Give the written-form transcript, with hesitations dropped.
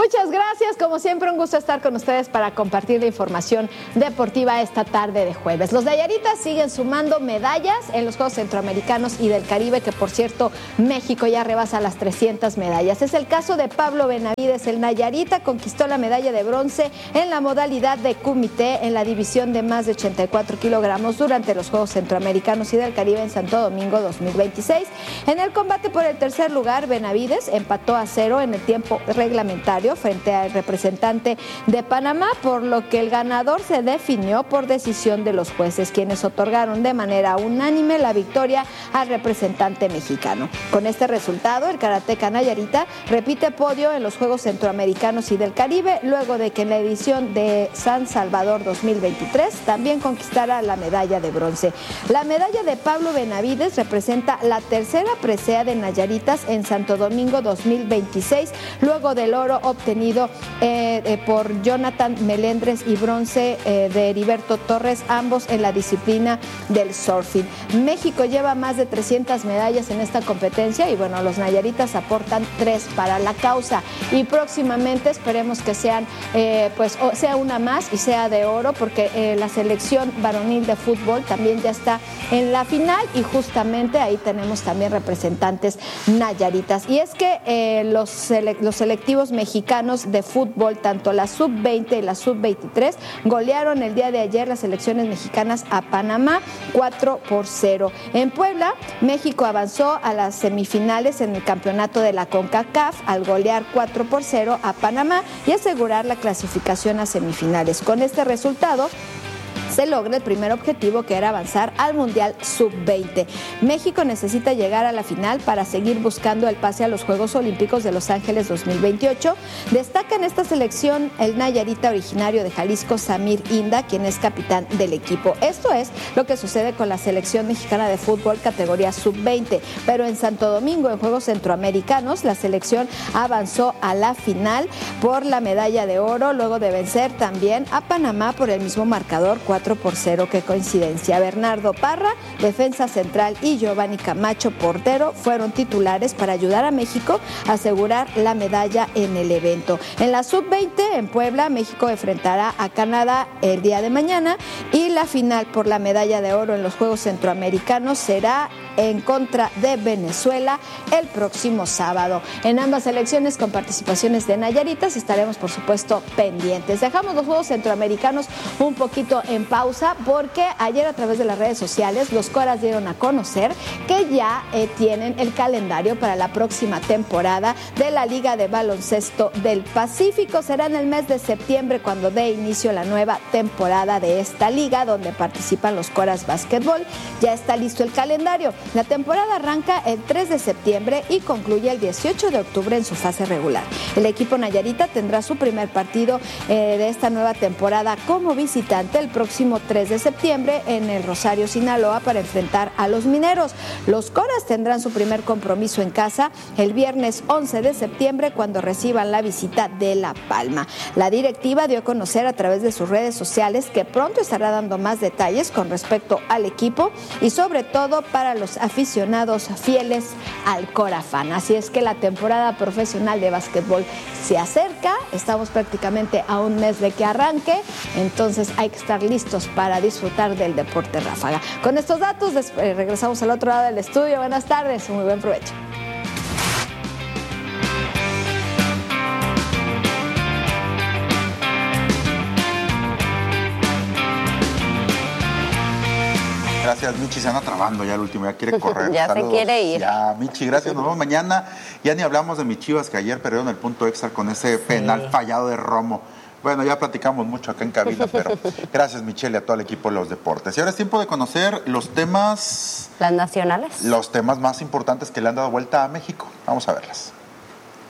Muchas gracias, como siempre un gusto estar con ustedes para compartir la información deportiva esta tarde de jueves. Los nayaritas siguen sumando medallas en los Juegos Centroamericanos y del Caribe, que por cierto México ya rebasa las 300 medallas. Es el caso de Pablo Benavides, el nayarita conquistó la medalla de bronce en la modalidad de kumité en la división de más de 84 kilogramos durante los Juegos Centroamericanos y del Caribe en Santo Domingo 2026. En el combate por el tercer lugar, Benavides empató a 0 en el tiempo reglamentario frente al representante de Panamá, por lo que el ganador se definió por decisión de los jueces, quienes otorgaron de manera unánime la victoria al representante mexicano. Con este resultado, el karateca nayarita repite podio en los Juegos Centroamericanos y del Caribe, luego de que en la edición de San Salvador 2023 también conquistara la medalla de bronce. La medalla de Pablo Benavides representa la tercera presea de nayaritas en Santo Domingo 2026, luego del oro obtenido por Jonathan Melendres y bronce de Heriberto Torres, ambos en la disciplina del surfing. México lleva más de 300 medallas en esta competencia y bueno, los nayaritas aportan 3 para la causa y próximamente esperemos que sean sea una más y sea de oro, porque la selección varonil de fútbol también ya está en la final y justamente ahí tenemos también representantes nayaritas. Y es que los selectivos mexicanos de fútbol, tanto la sub-20 y la sub-23, golearon el día de ayer las selecciones mexicanas a Panamá 4-0. En Puebla, México avanzó a las semifinales en el campeonato de la CONCACAF al golear 4-0 a Panamá y asegurar la clasificación a semifinales. Con este resultado se logra el primer objetivo, que era avanzar al Mundial Sub-20. México necesita llegar a la final para seguir buscando el pase a los Juegos Olímpicos de Los Ángeles 2028. Destaca en esta selección el nayarita originario de Jalisco, Samir Inda, quien es capitán del equipo. Esto es lo que sucede con la selección mexicana de fútbol categoría Sub-20, pero en Santo Domingo, en Juegos Centroamericanos, la selección avanzó a la final por la medalla de oro, luego de vencer también a Panamá por el mismo marcador 4-0, qué coincidencia. Bernardo Parra, defensa central, y Giovanni Camacho, portero, fueron titulares para ayudar a México a asegurar la medalla en el evento. En la sub-20 en Puebla, México enfrentará a Canadá el día de mañana y la final por la medalla de oro en los Juegos Centroamericanos será en contra de Venezuela el próximo sábado. En ambas elecciones con participaciones de nayaritas estaremos por supuesto pendientes. Dejamos los Juegos Centroamericanos un poquito en pausa porque ayer a través de las redes sociales los Coras dieron a conocer que ya tienen el calendario para la próxima temporada de la Liga de Baloncesto del Pacífico. Será en el mes de septiembre cuando dé inicio la nueva temporada de esta liga, donde participan los Coras Básquetbol. Ya está listo el calendario. La temporada arranca el 3 de septiembre y concluye el 18 de octubre en su fase regular. El equipo nayarita tendrá su primer partido de esta nueva temporada como visitante el próximo 3 de septiembre en el Rosario, Sinaloa, para enfrentar a los mineros. Los Coras tendrán su primer compromiso en casa el viernes 11 de septiembre cuando reciban la visita de La Palma. La directiva dio a conocer a través de sus redes sociales que pronto estará dando más detalles con respecto al equipo y sobre todo para los aficionados fieles al Corafán. Así es que la temporada profesional de básquetbol se acerca, estamos prácticamente a un mes de que arranque, entonces hay que estar listos para disfrutar del deporte ráfaga. Con estos datos regresamos al otro lado del estudio. Buenas tardes, muy buen provecho. Gracias, Michi, se anda trabando ya el último, ya quiere correr. Ya Saludos. Se quiere ir. Ya, Michi, gracias, nos vemos mañana. Ya ni hablamos de mis Chivas, que ayer perdieron el punto extra con ese penal fallado de Romo. Bueno, ya platicamos mucho acá en cabina, pero gracias, Michelle, y a todo el equipo de los deportes. Y ahora es tiempo de conocer los temas... ¿Las nacionales? Los temas más importantes que le han dado vuelta a México. Vamos a verlas.